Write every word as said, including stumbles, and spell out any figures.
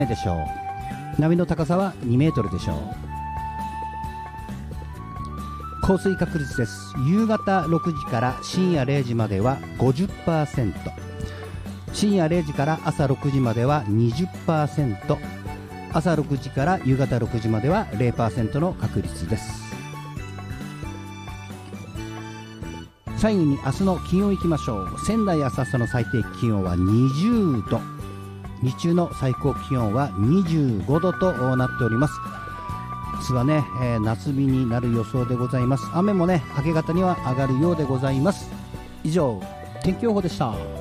でしょう。波の高さはにメートルでしょう。降水確率です。夕方ろくじから深夜れいじまでは ごじゅっパーセント、 深夜れいじから朝ろくじまでは にじゅっパーセント、 朝ろくじから夕方ろくじまでは ゼロパーセント の確率です。最後に明日の気温いきましょう。仙台浅草の最低気温はにじゅうど、日中の最高気温はにじゅうごどとなっております。明日はね、えー、夏日になる予想でございます。雨もね、明け方には上がるようでございます。以上、天気予報でした。